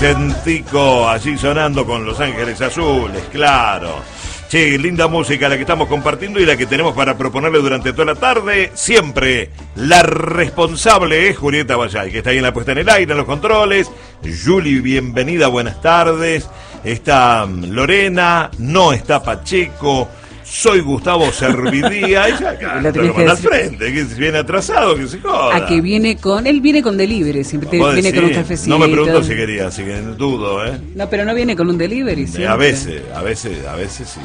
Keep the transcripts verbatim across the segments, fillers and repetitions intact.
Vicentico, allí sonando con Los Ángeles Azules, claro. Che, linda música la que estamos compartiendo y la que tenemos para proponerle durante toda la tarde. Siempre la responsable es Julieta Vallay, que está ahí en la puesta en el aire, en los controles. Juli, bienvenida, buenas tardes. Está Lorena, no está Pacheco. Soy Gustavo Servidía. Ella acá, lo que manda al frente, que viene atrasado, que se joda. A que viene con, él viene con delivery, siempre te, viene decir, con un cafecito. No me preguntó si quería, así que dudo, ¿eh? No, pero no viene con un delivery, siempre. A veces, a veces, a veces sí.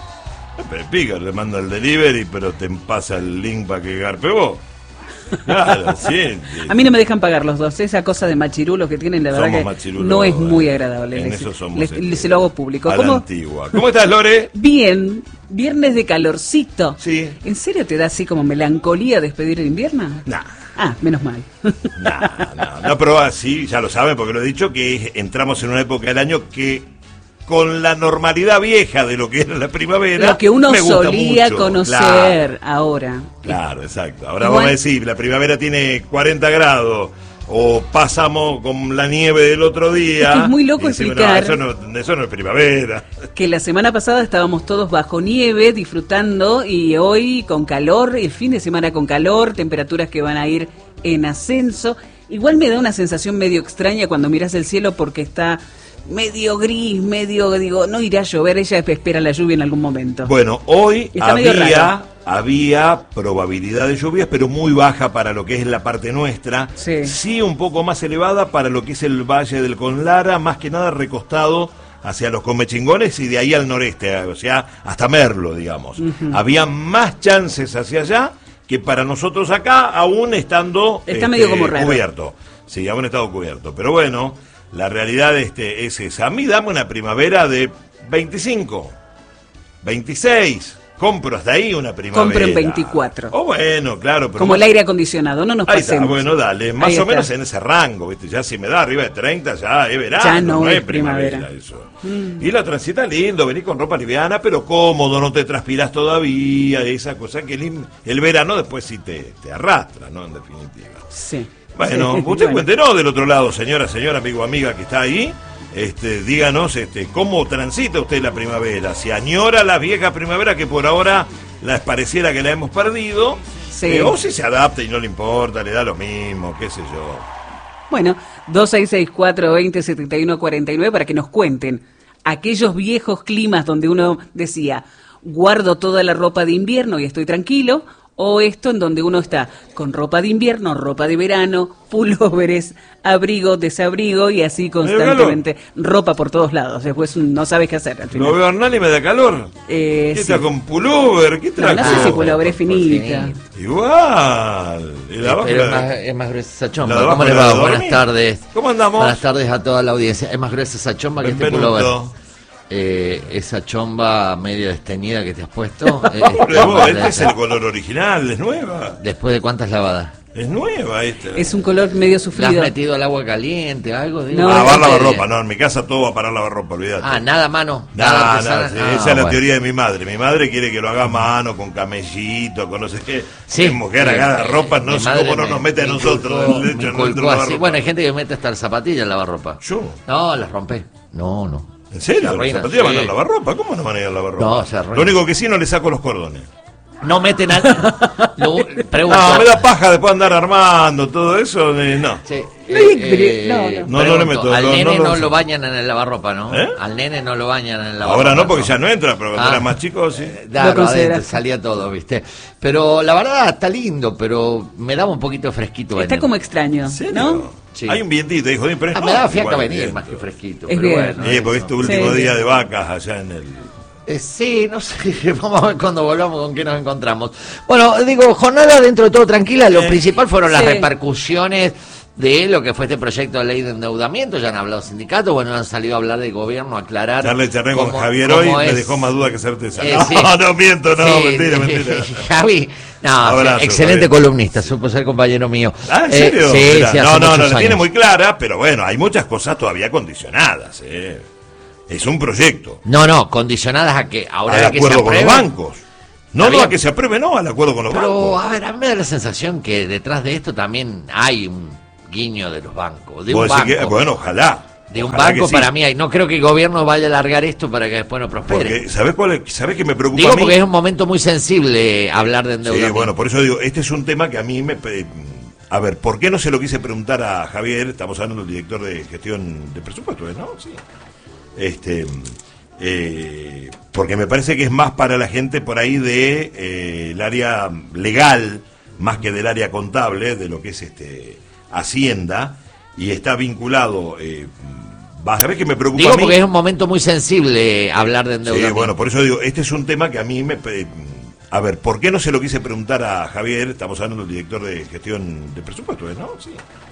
Pero pica, le manda el delivery, pero te pasa el link para que garpe vos. Claro, sí, sí. A mí no me dejan pagar los dos, esa cosa de machirulos que tienen, la verdad somos que no es muy agradable. En les, eso somos les, este, se lo hago público. A ¿Cómo? la antigua. ¿Cómo estás, Lore? Bien, viernes de calorcito. Sí. ¿En serio te da así como melancolía despedir el invierno? Nah. Ah, menos mal. Nah, no, no, pero así, ya lo saben porque lo he dicho, que entramos en una época del año que con la normalidad vieja de lo que era la primavera, lo que uno me gusta solía mucho. conocer. Claro. Ahora. Claro, exacto. Ahora Igual, vamos a decir, la primavera tiene cuarenta grados, o pasamos con la nieve del otro día. Es que es muy loco decimos, explicar. No, eso, no, eso no es primavera. Que la semana pasada estábamos todos bajo nieve, disfrutando, y hoy con calor, el fin de semana con calor, temperaturas que van a ir en ascenso. Igual me da una sensación medio extraña cuando miras el cielo porque está medio gris, medio, digo, no irá a llover, ella espera la lluvia en algún momento. Bueno, hoy Está había, había probabilidad de lluvias, pero muy baja para lo que es la parte nuestra. Sí. Sí, un poco más elevada para lo que es el Valle del Conlara, más que nada recostado hacia los Comechingones y de ahí al noreste, o sea, hasta Merlo, digamos. Uh-huh. Había más chances hacia allá que para nosotros acá, aún estando Está este, medio como raro. Cubierto. Sí, aún estado cubierto. Pero bueno, la realidad este, es esa. A mí dame una primavera de veinticinco, veintiséis. Compro hasta ahí una primavera. Compro en veinticuatro. Oh, bueno, claro. Pero como más... el aire acondicionado, no nos ahí pasemos. Está, bueno, dale, más ahí o está. menos en ese rango, ¿viste? Ya si me da arriba de treinta, ya es verano, ya no, no es es primavera, primavera. Eso. Mm. Y la transita lindo, venís con ropa liviana, pero cómodo, no te transpiras todavía, esa cosa que el, el verano después sí te, te arrastra, ¿no? En definitiva. Sí. Bueno, sí, usted bueno. cuéntenos del otro lado, señora, señora, amigo, amiga que está ahí. Este, díganos este, cómo transita usted la primavera, si añora la vieja primavera que por ahora la pareciera que la hemos perdido, sí. eh, o si se adapta y no le importa, le da lo mismo, qué sé yo. Bueno, dos seis seis cuatro, veinte, setenta y uno, cuarenta y nueve para que nos cuenten aquellos viejos climas donde uno decía, guardo toda la ropa de invierno y estoy tranquilo, o esto en donde uno está con ropa de invierno, ropa de verano, pulóveres, abrigo, desabrigo y así constantemente, ropa por todos lados, después no sabes qué hacer al final. No veo a Hernán y me da calor. Eh, ¿Qué sí. está con pullover? ¿Qué No, no sé si pullover es finita. Igual. ¿Y la baja, Pero es la, más, es más gruesa esa chomba. la ¿Cómo le la va? de Buenas dormir? tardes. ¿Cómo andamos? Buenas tardes a toda la audiencia. Es más gruesa esa chomba que este pullover. Eh, esa chomba medio desteñida que te has puesto. eh, Pero vos, este es el color original, es nueva. Después de cuántas lavadas. Es nueva esta. Es un color medio ¿La has sufrido. metido al agua caliente, algo? Digo, No, a lavar no, lavarropa, no, en mi casa todo va para lavarropa, olvídate. Ah, nada a mano. Nada, Nada nada, artesanal. sí, Ah, esa es la bueno. teoría de mi madre. Mi madre quiere que lo haga a mano, con camellito, con no sé qué. Sí, Es mujer sí, agarra eh, ropa, mi no sé madre cómo no me- nos mete a me nosotros. inculcó- de hecho, me en inculcó nuestro así. lavarropa. Bueno, hay gente que mete hasta el zapatillo en lavarropa. Yo. No, las rompe. No, no. ¿En serio? Se ¿Las arruina, zapatillas van sí. a lavar ropa? ¿Cómo no van a ir a lavar ropa? No, se arruina. Lo único que sí, no le saco los cordones. No meten al... Lo, pregunto. No, me da paja después andar armando todo eso. eh, no. Sí, Eh, eh, no, no. eh, No, no le pregunto, meto, Al no, nene no no, lo- lo bañan en el lavarropa, ¿no? ¿Eh? Al nene no lo bañan en el lavarropa. Ahora no, porque ¿no? ya no entra, pero cuando Ah. era más chico, sí. Claro, Lo consideras. adentro salía todo, ¿viste? Pero la verdad está lindo, pero me daba un poquito fresquito. Está venir. como extraño, ¿En serio? ¿no? Sí. Hay un vientito, dijo, pero es Ah, me daba hot, fiaca igual, venir viento. más que fresquito. Es pero bien. bueno, Eh, porque es tu último Sí. día de vacas allá en el... Eh, sí, no sé, vamos a ver cuando volvamos con qué nos encontramos. Bueno, digo, jornada dentro de todo tranquila, lo Eh, principal fueron las sí. repercusiones de lo que fue este proyecto de ley de endeudamiento, ya han hablado sindicatos, bueno, han salido a hablar del gobierno, a aclarar... Charle, charlé con cómo- Javier cómo hoy, me es. dejó más duda que certeza. Eh, no, sí. no miento, no, Sí, mentira, mentira. Javi, no, Abrazo, excelente Javier. columnista, supo ser compañero mío. Ah, ¿en Eh, serio? sí, Mirá, sí, hace no, no, no, muchos la tiene años. muy clara, pero bueno, hay muchas cosas todavía condicionadas. Eh. Es un proyecto. No, no, condicionadas a que ahora Al de que se acuerdo con los apruebe... bancos. No, Está no, bien. a que se apruebe, no, al acuerdo con los Pero, bancos. a ver, a mí me da la sensación que detrás de esto también hay un guiño de los bancos, de un Vos decís banco. que, bueno, ojalá. De un banco sí. Para mí, hay. No creo que el gobierno vaya a alargar esto para que después no prospere. Porque, ¿sabés cuál es? ¿Sabés que me preocupa Digo a mí? Porque es un momento muy sensible hablar de endeudamiento. Sí, bueno, por eso digo, este es un tema que a mí me... A ver, ¿por qué no se lo quise preguntar a Javier? Estamos hablando del director de gestión de presupuestos, ¿no? Sí. Este... Eh, porque me parece que es más para la gente por ahí de eh, el área legal, más que del área contable, de lo que es este Hacienda, y está vinculado... Eh, ¿Sabés que me preocupa Digo a mí? Porque es un momento muy sensible hablar de endeudamiento. Sí, bueno, por eso digo, este es un tema que a mí me... A ver, ¿por qué no se lo quise preguntar a Javier? Estamos hablando del director de gestión de presupuestos, ¿no? Sí.